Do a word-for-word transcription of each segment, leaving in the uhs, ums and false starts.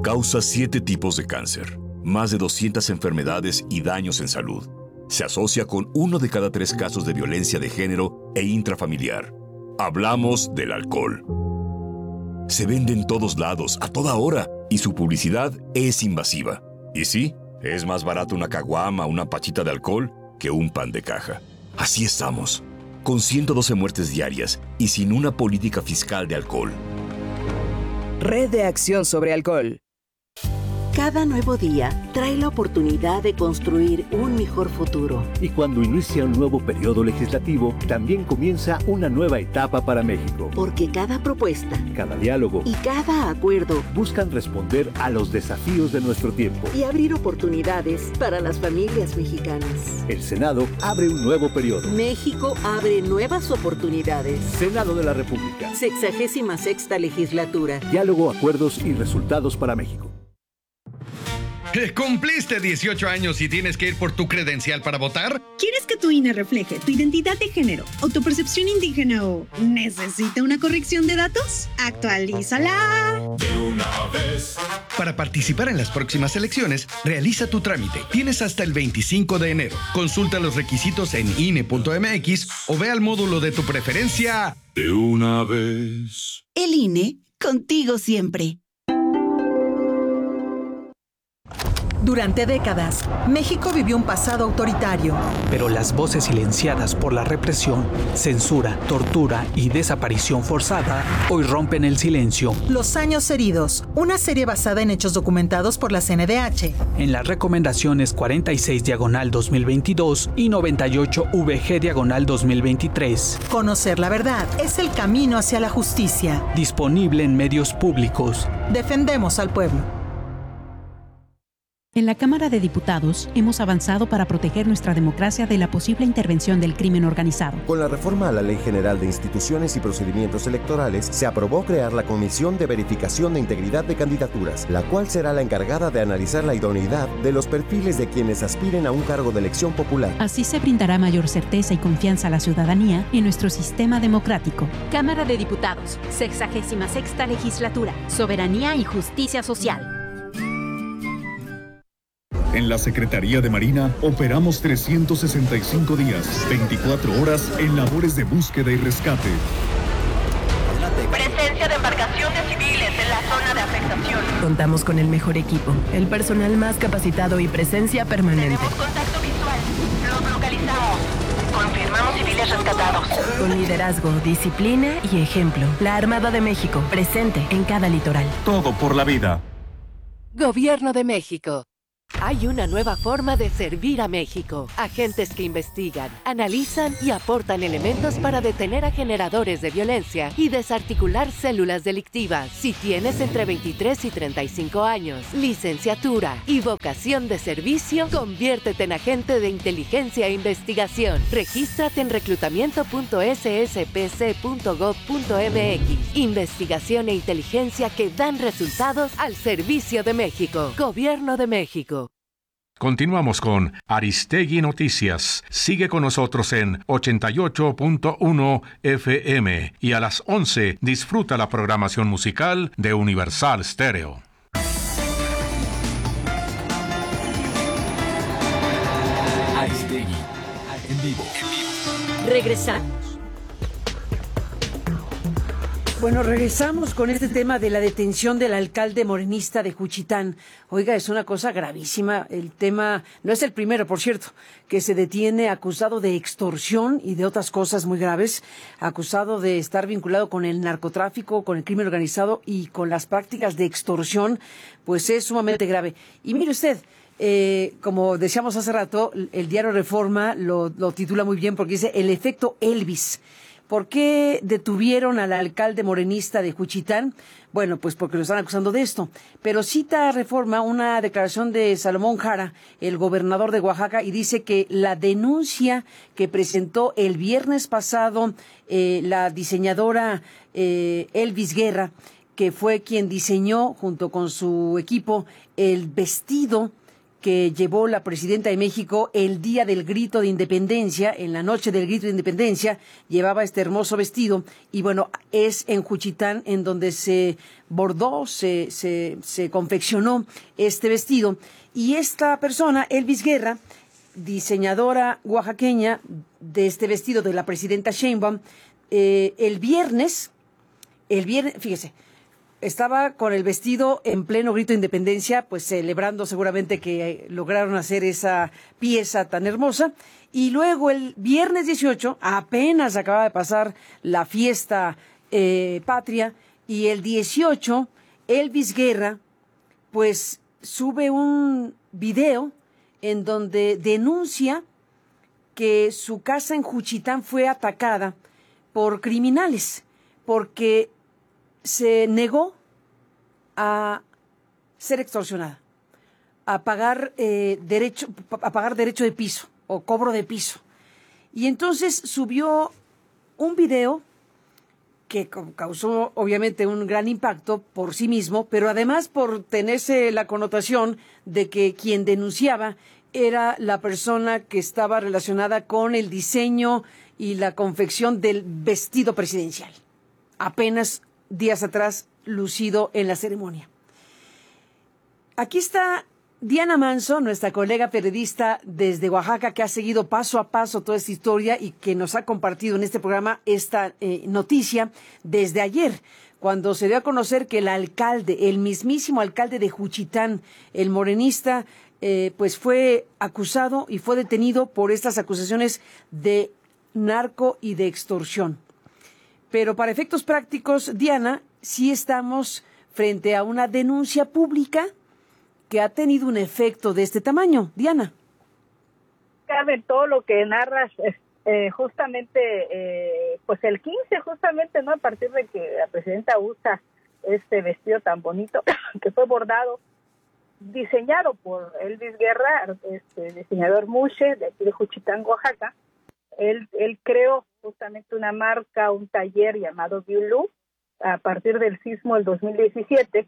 Causa siete tipos de cáncer, más de doscientas enfermedades y daños en salud. Se asocia con uno de cada tres casos de violencia de género e intrafamiliar. Hablamos del alcohol. Se vende en todos lados, a toda hora, y su publicidad es invasiva. Y sí, es más barato una caguama o una pachita de alcohol que un pan de caja. Así estamos, con ciento doce muertes diarias y sin una política fiscal de alcohol. Red de Acción sobre Alcohol. Cada nuevo día trae la oportunidad de construir un mejor futuro. Y cuando inicia un nuevo periodo legislativo, también comienza una nueva etapa para México. Porque cada propuesta, cada diálogo y cada acuerdo buscan responder a los desafíos de nuestro tiempo y abrir oportunidades para las familias mexicanas. El Senado abre un nuevo periodo. México abre nuevas oportunidades. Senado de la República. Sexagésima sexta legislatura. Diálogo, acuerdos y resultados para México. ¿Cumpliste dieciocho años y tienes que ir por tu credencial para votar? ¿Quieres que tu I N E refleje tu identidad de género o tu percepción indígena o necesita una corrección de datos? ¡Actualízala! De una vez. Para participar en las próximas elecciones, realiza tu trámite. Tienes hasta el veinticinco de enero. Consulta los requisitos en I N E punto M X o ve al módulo de tu preferencia. De una vez. El I N E, contigo siempre. Durante décadas, México vivió un pasado autoritario. Pero las voces silenciadas por la represión, censura, tortura y desaparición forzada hoy rompen el silencio. Los años heridos, una serie basada en hechos documentados por la C N D H. En las recomendaciones cuarenta y seis diagonal dos mil veintidós y noventa y ocho V G diagonal dos mil veintitrés. Conocer la verdad es el camino hacia la justicia. Disponible en medios públicos. Defendemos al pueblo. En la Cámara de Diputados hemos avanzado para proteger nuestra democracia de la posible intervención del crimen organizado. Con la reforma a la Ley General de Instituciones y Procedimientos Electorales, se aprobó crear la Comisión de Verificación de Integridad de Candidaturas, la cual será la encargada de analizar la idoneidad de los perfiles de quienes aspiren a un cargo de elección popular. Así se brindará mayor certeza y confianza a la ciudadanía en nuestro sistema democrático. Cámara de Diputados, sexagésima sexta legislatura, soberanía y justicia social. En la Secretaría de Marina operamos trescientos sesenta y cinco días, veinticuatro horas en labores de búsqueda y rescate. Presencia de embarcaciones civiles en la zona de afectación. Contamos con el mejor equipo, el personal más capacitado y presencia permanente. Tenemos contacto visual. Los localizamos. Confirmamos civiles rescatados. Con liderazgo, disciplina y ejemplo. La Armada de México, presente en cada litoral. Todo por la vida. Gobierno de México. Hay una nueva forma de servir a México. Agentes que investigan, analizan y aportan elementos para detener a generadores de violencia y desarticular células delictivas. Si tienes entre veintitrés y treinta y cinco años, licenciatura y vocación de servicio, conviértete en agente de inteligencia e investigación. Regístrate en reclutamiento punto s s p c punto gov punto m x. Investigación e inteligencia que dan resultados al servicio de México. Gobierno de México. Continuamos con Aristegui Noticias. Sigue con nosotros en ochenta y ocho punto uno F M y a las once disfruta la programación musical de Universal Stereo. Aristegui en vivo. Regresamos. Bueno, regresamos con este tema de la detención del alcalde morenista de Juchitán. Oiga, es una cosa gravísima. El tema no es el primero, por cierto, que se detiene acusado de extorsión y de otras cosas muy graves, acusado de estar vinculado con el narcotráfico, con el crimen organizado y con las prácticas de extorsión, pues es sumamente grave. Y mire usted, eh, como decíamos hace rato, el diario Reforma lo, lo titula muy bien porque dice el efecto Elvis. ¿Por qué detuvieron al alcalde morenista de Juchitán? Bueno, pues porque lo están acusando de esto. Pero cita Reforma una declaración de Salomón Jara, el gobernador de Oaxaca, y dice que la denuncia que presentó el viernes pasado eh, la diseñadora eh, Elvis Guerra, que fue quien diseñó junto con su equipo el vestido que llevó la presidenta de México el día del grito de independencia, en la noche del grito de independencia, llevaba este hermoso vestido y bueno, es en Juchitán en donde se bordó, se, se, se confeccionó este vestido y esta persona, Elvis Guerra, diseñadora oaxaqueña de este vestido de la presidenta Sheinbaum, eh, el viernes, el viernes, fíjese, estaba con el vestido en pleno grito de independencia, pues celebrando seguramente que lograron hacer esa pieza tan hermosa. Y luego el viernes dieciocho, apenas acababa de pasar la fiesta eh, patria, y el dieciocho, Elvis Guerra, pues sube un video en donde denuncia que su casa en Juchitán fue atacada por criminales, porque se negó a ser extorsionada, a pagar eh, derecho, a pagar derecho de piso o cobro de piso. Y entonces subió un video que causó obviamente un gran impacto por sí mismo, pero además por tenerse la connotación de que quien denunciaba era la persona que estaba relacionada con el diseño y la confección del vestido presidencial, apenas días atrás lucido en la ceremonia. Aquí está Diana Manso, nuestra colega periodista desde Oaxaca, que ha seguido paso a paso toda esta historia y que nos ha compartido en este programa esta eh, noticia desde ayer, cuando se dio a conocer que el alcalde, el mismísimo alcalde de Juchitán, el morenista, eh, pues fue acusado y fue detenido por estas acusaciones de narco y de extorsión. Pero para efectos prácticos, Diana, sí estamos frente a una denuncia pública que ha tenido un efecto de este tamaño. Diana. Carmen, todo lo que narras, eh, justamente, eh, pues el quince, justamente, ¿no? A partir de que la presidenta usa este vestido tan bonito, que fue bordado, diseñado por Elvis Guerra, este diseñador Mushe, de aquí de Juchitán, Oaxaca. Él, él creó justamente una marca, un taller llamado Biulú. A partir del sismo del dos mil diecisiete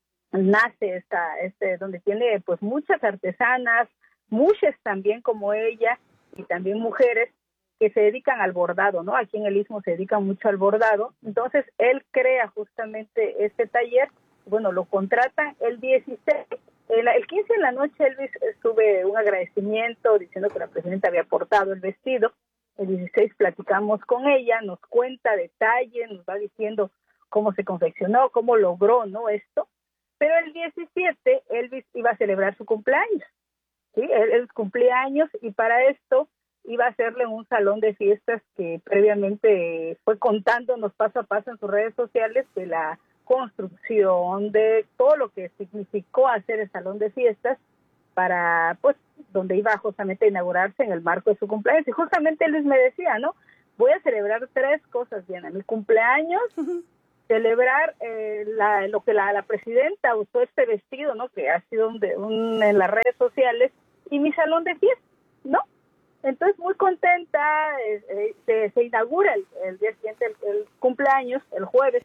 nace esta, este, donde tiene pues muchas artesanas, muchas también como ella, y también mujeres que se dedican al bordado, ¿no? Aquí en el Istmo se dedican mucho al bordado. Entonces él crea justamente este taller, bueno, lo contratan el dieciséis, el, el quince en la noche Elvis sube un agradecimiento diciendo que la presidenta había portado el vestido. El dieciséis platicamos con ella, nos cuenta detalles, nos va diciendo cómo se confeccionó, cómo logró, ¿no? Esto. Pero el diecisiete, Elvis iba a celebrar su cumpleaños, ¿sí? Él, él cumplía años y para esto iba a hacerle un salón de fiestas que previamente fue contándonos paso a paso en sus redes sociales de la construcción, de todo lo que significó hacer el salón de fiestas para, pues, donde iba justamente a inaugurarse en el marco de su cumpleaños. Y justamente Elvis me decía, ¿no? Voy a celebrar tres cosas, Diana, mi cumpleaños, uh-huh. celebrar eh, la, lo que la, la presidenta usó este vestido, ¿no? Que ha sido un, un, en las redes sociales, y mi salón de fiesta, ¿no? Entonces, muy contenta, eh, eh, se, se inaugura el, el día siguiente, el, el cumpleaños, el jueves,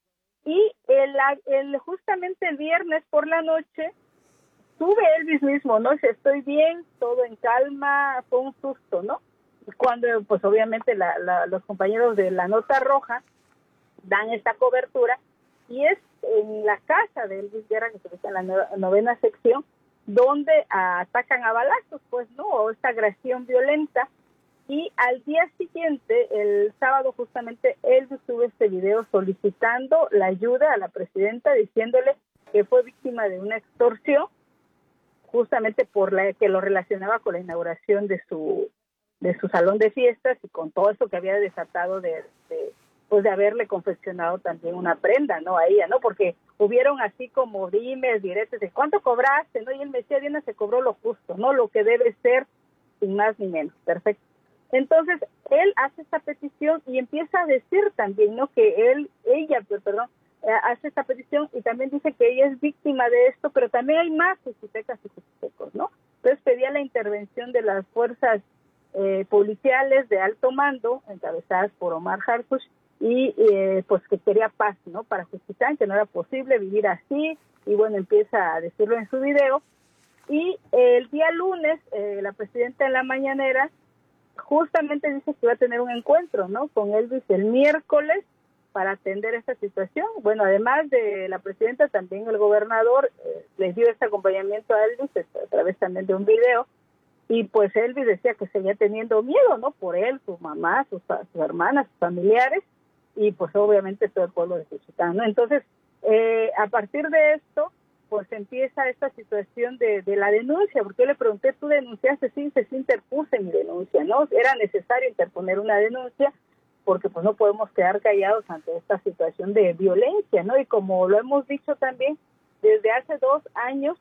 y el, el justamente el viernes por la noche, sube Elvis mismo, ¿no? Dice, estoy bien, todo en calma, fue un susto, ¿no? Cuando, pues obviamente, la, la, los compañeros de La Nota Roja dan esta cobertura, y es en la casa de Elvis Guerra, que se ubica en la no, novena sección, donde atacan a balazos, pues, ¿no? O esta agresión violenta. Y al día siguiente, el sábado, justamente, Elvis sube este video solicitando la ayuda a la presidenta, diciéndole que fue víctima de una extorsión, justamente por la que lo relacionaba con la inauguración de su de su salón de fiestas y con todo eso que había desatado de, de pues de haberle confeccionado también una prenda, ¿no? A ella, ¿no? Porque hubieron así como dimes, diretes de ¿cuánto cobraste? ¿No? Y él me decía, Diana, se cobró lo justo, ¿no? Lo que debe ser, sin más ni menos. Perfecto. Entonces, él hace esta petición y empieza a decir también, ¿no? Que él, ella, perdón, hace esta petición y también dice que ella es víctima de esto, pero también hay más juchitecas y juchitecos, ¿no? Entonces pedía la intervención de las fuerzas eh, policiales de alto mando, encabezadas por Omar Harfuch, y eh, pues que quería paz, ¿no? Para Juchitán, que no era posible vivir así, y bueno, empieza a decirlo en su video. Y el día lunes, eh, la presidenta en la mañanera justamente dice que iba a tener un encuentro, ¿no?, con Elvis el miércoles para atender esta situación. Bueno, además de la presidenta, también el gobernador eh, les dio este acompañamiento a Elvis a través también de un video. Y pues Elvis decía que seguía teniendo miedo, ¿no?, por él, su mamá, sus, sus hermanas, sus familiares, y pues obviamente todo el pueblo de Juchitán, ¿no? Entonces, eh, a partir de esto, pues empieza esta situación de, de la denuncia, porque yo le pregunté, ¿tú denunciaste? Sí, se sí interpuse mi denuncia, ¿no? Era necesario interponer una denuncia, porque pues no podemos quedar callados ante esta situación de violencia, ¿no? Y como lo hemos dicho también, desde hace dos años,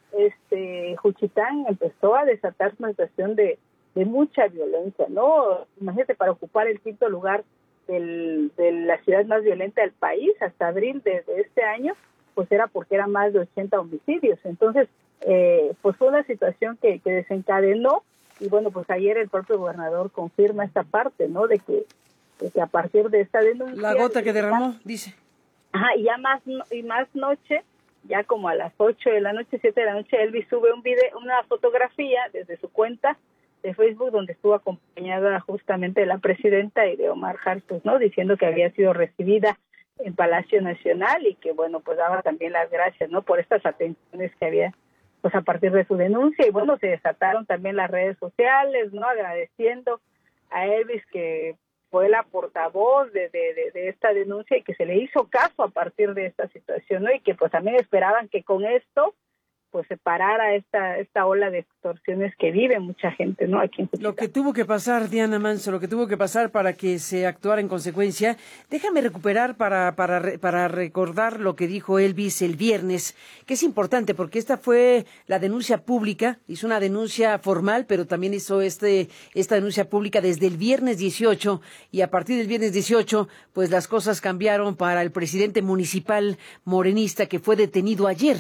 este Juchitán empezó a desatar una situación de, de mucha violencia, ¿no? Imagínate, para ocupar el quinto lugar del, de la ciudad más violenta del país hasta abril de, de este año, pues era porque eran más de ochenta homicidios. Entonces, eh, pues fue una situación que, que desencadenó, y bueno, pues ayer el propio gobernador confirma esta parte, ¿no?, de que, de que a partir de esta denuncia... La gota que derramó, dice. Ajá, y ya más, y más noche, ya como a las ocho de la noche, siete de la noche, Elvis sube un video, una fotografía desde su cuenta de Facebook donde estuvo acompañada justamente de la presidenta y de Omar Hartos, ¿no?, diciendo que había sido recibida en Palacio Nacional y que, bueno, pues daba también las gracias, ¿no?, por estas atenciones que había, pues a partir de su denuncia. Y bueno, se desataron también las redes sociales, ¿no?, agradeciendo a Elvis que fue la portavoz de, de, de, de esta denuncia y que se le hizo caso a partir de esta situación, ¿no?, y que pues también esperaban que con esto pues se parara esta esta ola de extorsiones que vive mucha gente, ¿no?, aquí en Juchitán. Lo que tuvo que pasar, Diana Manso, lo que tuvo que pasar para que se actuara en consecuencia. Déjame recuperar para para para recordar lo que dijo Elvis el viernes, que es importante porque esta fue la denuncia pública, hizo una denuncia formal, pero también hizo este esta denuncia pública desde el viernes dieciocho, y a partir del viernes dieciocho, pues las cosas cambiaron para el presidente municipal morenista que fue detenido ayer.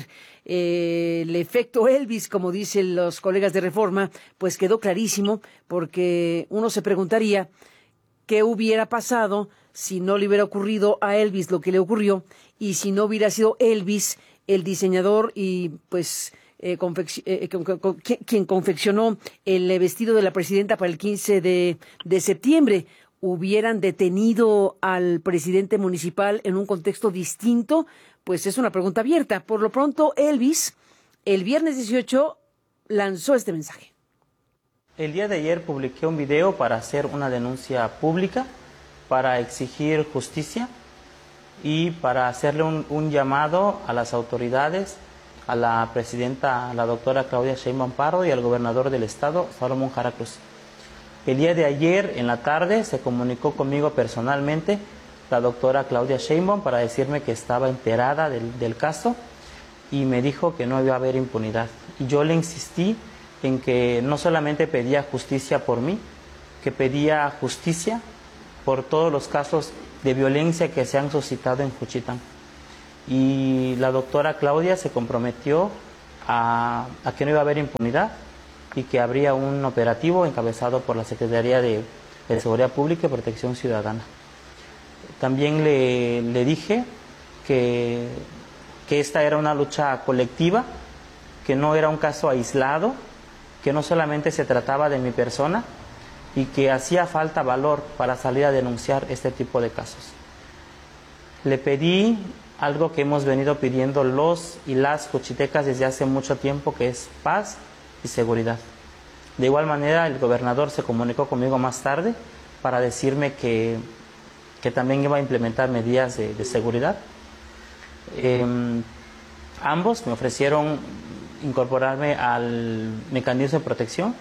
Eh, el efecto Elvis, como dicen los colegas de Reforma, pues quedó clarísimo, porque uno se preguntaría qué hubiera pasado si no le hubiera ocurrido a Elvis lo que le ocurrió, y si no hubiera sido Elvis el diseñador y pues eh, confec- eh, con, con, con, quien confeccionó el vestido de la presidenta para el quince de septiembre. ¿Hubieran detenido al presidente municipal en un contexto distinto? Pues es una pregunta abierta. Por lo pronto, Elvis, el viernes dieciocho, lanzó este mensaje. El día de ayer publiqué un video para hacer una denuncia pública, para exigir justicia y para hacerle un, un llamado a las autoridades, a la presidenta, a la doctora Claudia Sheinbaum Pardo, y al gobernador del estado, Salomón Jara Cruz. El día de ayer, en la tarde, se comunicó conmigo personalmente la doctora Claudia Sheinbaum para decirme que estaba enterada del, del caso, y me dijo que no iba a haber impunidad. Y yo le insistí en que no solamente pedía justicia por mí, que pedía justicia por todos los casos de violencia que se han suscitado en Juchitán. Y la doctora Claudia se comprometió a, a que no iba a haber impunidad y que habría un operativo encabezado por la Secretaría de, de Seguridad Pública y Protección Ciudadana. También le, le dije que, que esta era una lucha colectiva, que no era un caso aislado, que no solamente se trataba de mi persona y que hacía falta valor para salir a denunciar este tipo de casos. Le pedí algo que hemos venido pidiendo los y las juchitecas desde hace mucho tiempo, que es paz y seguridad. De igual manera, el gobernador se comunicó conmigo más tarde para decirme que, que también iba a implementar medidas de, de seguridad. Eh, ambos me ofrecieron incorporarme al mecanismo de protección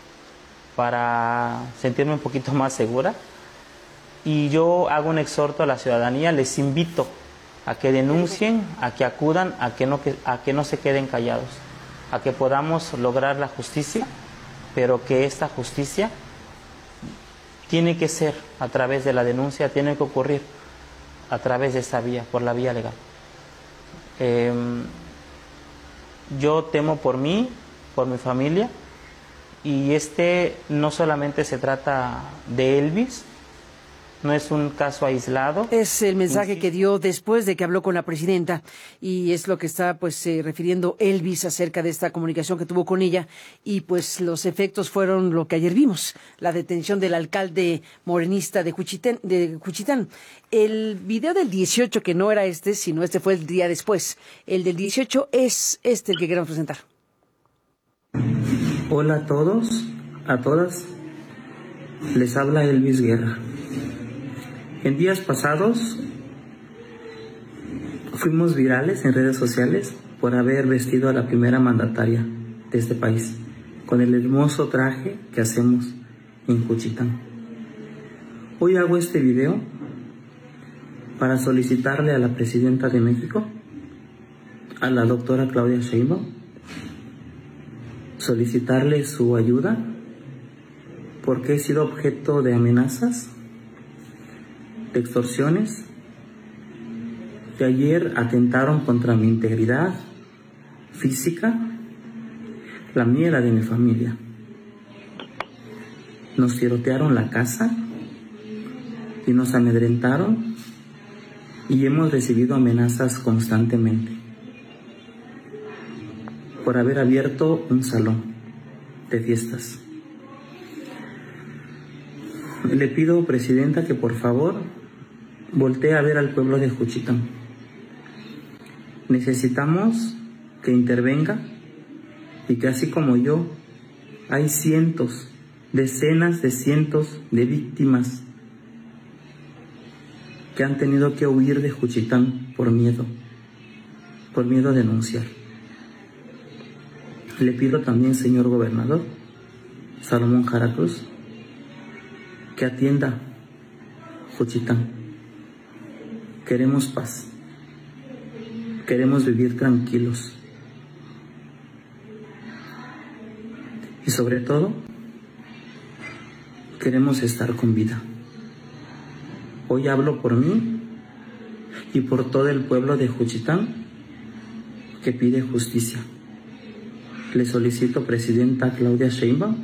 para sentirme un poquito más segura, y yo hago un exhorto a la ciudadanía, les invito a que denuncien, a que acudan, a que no, a que no se queden callados, a que podamos lograr la justicia, pero que esta justicia tiene que ser a través de la denuncia, tiene que ocurrir a través de esa vía, por la vía legal. Eh, yo temo por mí, por mi familia, y este no solamente se trata de Elvis, no es un caso aislado. Es el mensaje que dio después de que habló con la presidenta y es lo que está pues eh, refiriendo Elvis acerca de esta comunicación que tuvo con ella y pues los efectos fueron lo que ayer vimos, la detención del alcalde morenista de Juchitán, de Juchitán. El video del dieciocho, que no era este, sino este fue el día después, el del dieciocho es este el que queremos presentar. Hola a todos, a todas, les habla Elvis Guerra. En días pasados fuimos virales en redes sociales por haber vestido a la primera mandataria de este país con el hermoso traje que hacemos en Juchitán. Hoy hago este video para solicitarle a la presidenta de México, a la doctora Claudia Sheinbaum, solicitarle su ayuda porque he sido objeto de amenazas, de extorsiones, que ayer atentaron contra mi integridad física, la mía y la de mi familia. Nos tirotearon la casa y nos amedrentaron y hemos recibido amenazas constantemente por haber abierto un salón de fiestas. Le pido, presidenta, que por favor voltee a ver al pueblo de Juchitán. Necesitamos que intervenga y que así como yo, hay cientos, decenas de cientos de víctimas que han tenido que huir de Juchitán por miedo, por miedo a denunciar. Le pido también, señor gobernador Salomón Jara Cruz, que atienda Juchitán. Queremos paz, queremos vivir tranquilos y sobre todo queremos estar con vida. Hoy hablo por mí y por todo el pueblo de Juchitán que pide justicia. Le solicito, presidenta Claudia Sheinbaum,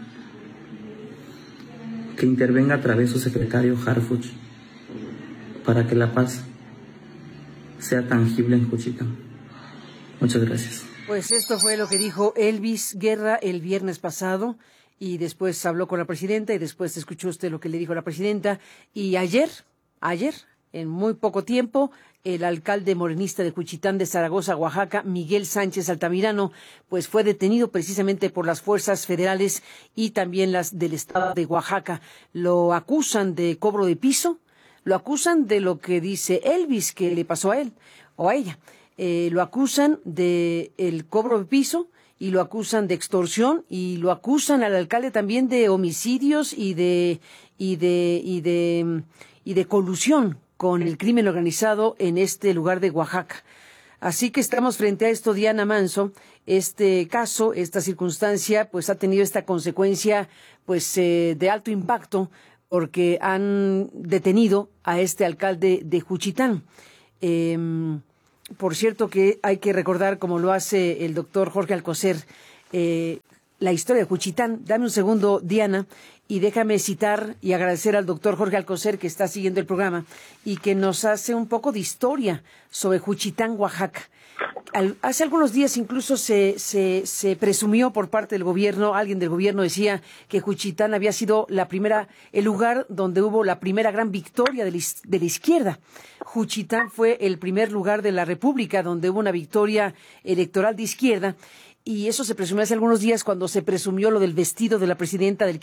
que intervenga a través de su secretario Harfuch para que la paz sea tangible en Juchitán. Muchas gracias. Pues esto fue lo que dijo Elvis Guerra el viernes pasado y después habló con la presidenta y después escuchó usted lo que le dijo la presidenta y ayer, ayer, en muy poco tiempo, el alcalde morenista de Juchitán de Zaragoza, Oaxaca, Miguel Sánchez Altamirano, pues fue detenido precisamente por las fuerzas federales y también las del estado de Oaxaca. Lo acusan de cobro de piso, lo acusan de lo que dice Elvis que le pasó a él o a ella. Eh, lo acusan de el cobro de piso y lo acusan de extorsión y lo acusan al alcalde también de homicidios y de y de y de y de colusión con el crimen organizado en este lugar de Oaxaca. Así que estamos frente a esto, Diana Manso. Este caso, esta circunstancia, pues ha tenido esta consecuencia, pues eh, de alto impacto, porque han detenido a este alcalde de Juchitán. Eh, por cierto que hay que recordar, como lo hace el doctor Jorge Alcocer, eh, la historia de Juchitán. Dame un segundo, Diana, y déjame citar y agradecer al doctor Jorge Alcocer, que está siguiendo el programa y que nos hace un poco de historia sobre Juchitán, Oaxaca. Al, hace algunos días incluso se, se, se presumió por parte del gobierno, alguien del gobierno decía que Juchitán había sido la primera, el lugar donde hubo la primera gran victoria de la, de la izquierda. Juchitán fue el primer lugar de la República donde hubo una victoria electoral de izquierda. Y eso se presumió hace algunos días cuando se presumió lo del vestido de la presidenta del